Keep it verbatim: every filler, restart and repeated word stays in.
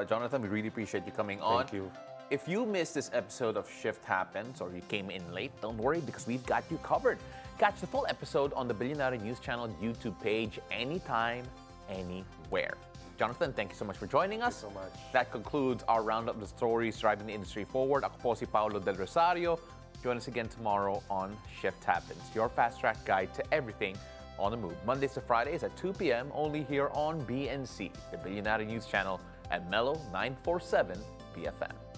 Jonathan. We really appreciate you coming on. Thank you. If you missed this episode of Shift Happens or you came in late, don't worry because we've got you covered. Catch the full episode on the Billionaire News Channel YouTube page anytime, anywhere. Jonathan, thank you so much for joining us. Thank you so much. That concludes our roundup of the stories driving the industry forward. Ako po si Paolo Del Rosario. Join us again tomorrow on Shift Happens, your fast-track guide to everything on the move. Mondays to Fridays at two p.m. only here on B N C, the Billionaire News Channel, and Mellow nine forty-seven B F M.